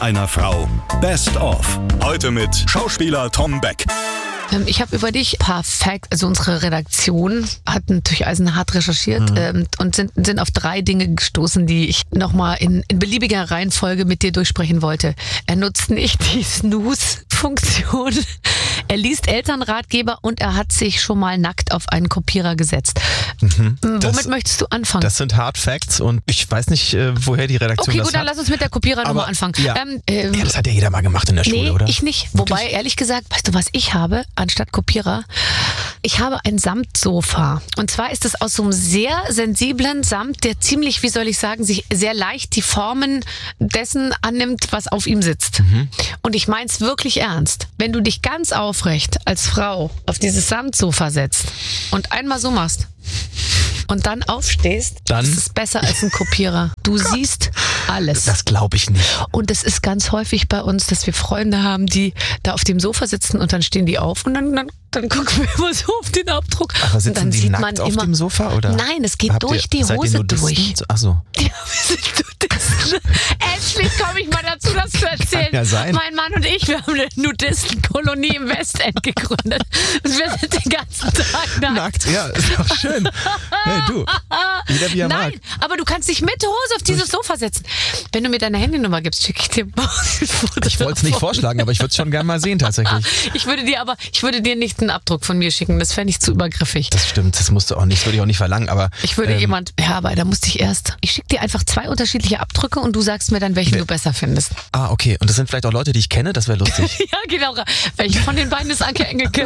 einer Frau. Best of. Heute mit Schauspieler Tom Beck. Ich habe über dich ein paar Facts, also unsere Redaktion hat natürlich eisenhart recherchiert und sind auf 3 Dinge gestoßen, die ich nochmal in beliebiger Reihenfolge mit dir durchsprechen wollte. Er nutzt nicht die Snooze-Funktion, er liest Elternratgeber und er hat sich schon mal nackt auf einen Kopierer gesetzt. Womit möchtest du anfangen? Das sind Hard Facts und ich weiß nicht, woher die Redaktion Okay, das gut, dann lass uns mit der Kopierernummer anfangen. Ja. Ja, das hat ja jeder mal gemacht in der Schule, oder? Ich nicht. Wobei, ehrlich gesagt, weißt du, was ich habe anstatt Kopierer? Ich habe ein Samtsofa. Und zwar ist es aus so einem sehr sensiblen Samt, der ziemlich, wie soll ich sagen, sich sehr leicht die Formen dessen annimmt, was auf ihm sitzt. Und ich mein's wirklich ernst. Wenn du dich ganz aufrecht als Frau auf dieses Samtsofa setzt und einmal so machst und dann aufstehst, dann ist es besser als ein Kopierer. Du siehst alles. Das glaube ich nicht. Und es ist ganz häufig bei uns, dass wir Freunde haben, die da auf dem Sofa sitzen und dann stehen die auf und dann gucken wir immer so auf den Abdruck. Aber sitzen und dann die sieht nackt man auf immer, dem Sofa? Oder? Nein, es geht durch die seid ihr Hose Nudisten? durch. Ach so. Ja, wir sind Nudisten. Endlich komme ich mal dazu, das zu erzählen. Kann ja sein. Mein Mann und ich, wir haben eine Nudistenkolonie im Westend gegründet. Und wir sind den ganzen Tag Nackt, ja, ist doch schön. Hey, du. Jeder wie er mag. Nein, aber du kannst dich mit der Hose auf dieses Sofa setzen. Wenn du mir deine Handynummer gibst, schicke ich dir ein Foto. Ich wollte es nicht vorschlagen, aber ich würde es schon gerne mal sehen tatsächlich. Ich würde dir nicht einen Abdruck von mir schicken, das fände ich zu übergriffig. Das stimmt, das musst du auch nicht, das würde ich auch nicht verlangen, aber... Ich würde aber da musste ich erst. Ich schicke dir einfach 2 unterschiedliche Abdrücke und du sagst mir dann, welchen du besser findest. Ah, okay. Und das sind vielleicht auch Leute, die ich kenne, das wäre lustig. Ja, genau. Welche von den beiden ist Anke Engelke?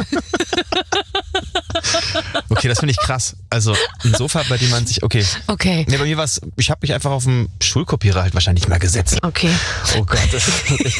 Okay, das finde ich krass. Also ein Sofa, bei dem man sich... Okay. Nee, bei mir war es... Ich habe mich einfach auf dem Schulkopierer halt wahrscheinlich mal gesetzt. Okay. Oh Gott, das ist wirklich...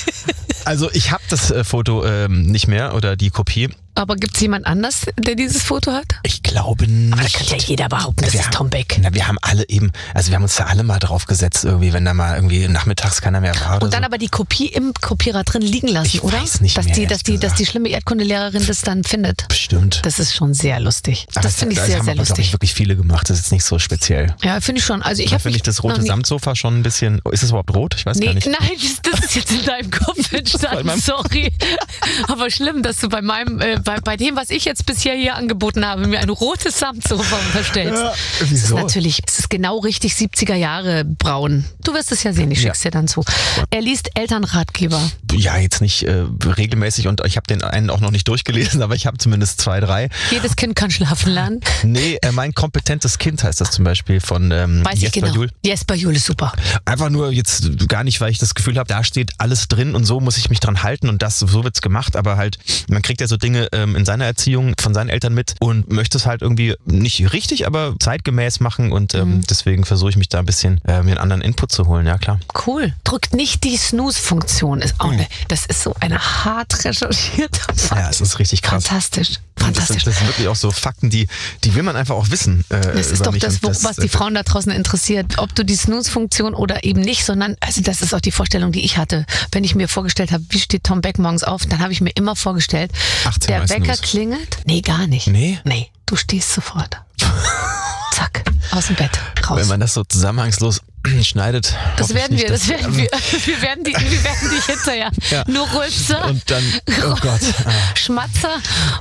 Also ich habe das Foto nicht mehr oder die Kopie. Aber gibt es jemand anders, der dieses Foto hat? Ich glaube nicht. Aber da kann ja jeder behaupten, das ist Tom Beck. Wir haben alle eben, also wir haben uns da alle mal drauf gesetzt, irgendwie, wenn da mal irgendwie nachmittags keiner mehr war. Und dann aber die Kopie im Kopierer drin liegen lassen, ich oder? Weiß nicht dass mehr, dass die schlimme Erdkundelehrerin das dann findet. Bestimmt. Das ist schon sehr lustig. Aber das finde ich sehr, sehr lustig. Das haben wirklich viele gemacht, das ist jetzt nicht so speziell. Ja, finde ich schon. Also da finde ich das rote Samtsofa schon ein bisschen, ist es überhaupt rot? Ich weiß gar nicht. Nein, das ist jetzt in deinem Kopf entstanden, sorry. Aber schlimm, dass du bei meinem, bei dem, was ich jetzt bisher hier angeboten habe, mir ein rotes Samtsofa unterstellst. Ja, wieso? Es ist genau richtig 70er Jahre braun. Du wirst es ja sehen, ich schick's dir dann zu. Er liest Elternratgeber. Ja, jetzt nicht regelmäßig und ich habe den einen auch noch nicht durchgelesen, aber ich habe zumindest 2, 3. Jedes Kind kann schlafen lernen. Nee, mein kompetentes Kind heißt das zum Beispiel von Jesper Juhl. Jesper Juhl ist super. Einfach nur jetzt gar nicht, weil ich das Gefühl habe, da steht alles drin und so muss ich mich dran halten und so wird's gemacht, aber halt, man kriegt ja so Dinge in seiner Erziehung von seinen Eltern mit und möchte es halt irgendwie nicht richtig, aber zeitgemäß machen und deswegen versuche ich mich da ein bisschen mir einen anderen Input zu holen, ja klar. Cool. Drückt nicht die Snooze-Funktion. Das ist so eine hart recherchierte Fakt. Ja, es ist richtig krass. Fantastisch. Das sind wirklich auch so Fakten, die will man einfach auch wissen. Das ist doch das, was die Frauen da draußen interessiert. Ob du die Snooze-Funktion oder eben nicht, sondern, also das ist auch die Vorstellung, die ich hatte. Wenn ich mir vorgestellt habe, wie steht Tom Beck morgens auf, dann habe ich mir immer vorgestellt, der Wecker klingelt. Nee, gar nicht. Nee, du stehst sofort. Zack, aus dem Bett, raus. Wenn man das so zusammenhangslos schneidet. Das werden wir. Wir werden die hinterher. Ja. Nur Rülpser. Und dann, oh Gott. Schmatzer.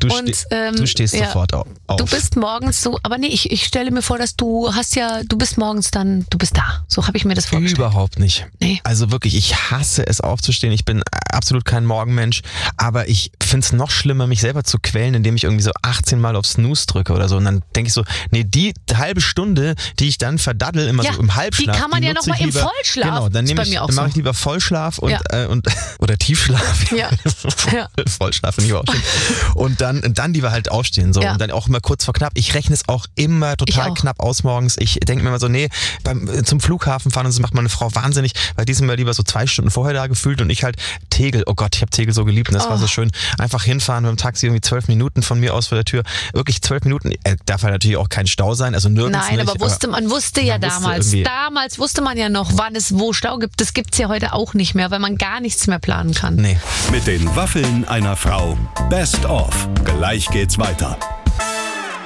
Du stehst sofort auf. Du bist morgens so, aber nee, ich stelle mir vor, dass du bist morgens dann, du bist da. So habe ich mir das vorgestellt. Überhaupt nicht. Nee. Also wirklich, ich hasse es aufzustehen. Ich bin absolut kein Morgenmensch, aber ich finde es noch schlimmer, mich selber zu quälen, indem ich irgendwie so 18 Mal auf Snooze drücke oder so. Und dann denke ich so, nee, die halbe Stunde, die ich dann verdaddel, immer so im Halbschlaf. Die kann man ja nochmal im Vollschlaf. Genau, dann mache ich lieber Vollschlaf oder Tiefschlaf. Ja. Vollschlaf finde ich auch schön. Und dann lieber halt aufstehen. So. Ja. Und dann auch immer kurz vor knapp. Ich rechne es auch immer total knapp aus morgens. Ich denke mir immer so, nee, zum Flughafen fahren und so macht meine Frau wahnsinnig, weil die sind mir lieber so 2 Stunden vorher da gefühlt und ich halt Tegel. Oh Gott, ich habe Tegel so geliebt und das war so schön. Einfach hinfahren mit dem Taxi, irgendwie 12 Minuten von mir aus vor der Tür. Wirklich 12 Minuten. Darf halt natürlich auch kein Stau sein, also nirgends. Nein, aber man wusste ja damals. Damals wusste man ja noch, wann es wo Stau gibt. Das gibt's ja heute auch nicht mehr, weil man gar nichts mehr planen kann. Nee. Mit den Waffeln einer Frau. Best of. Gleich geht's weiter.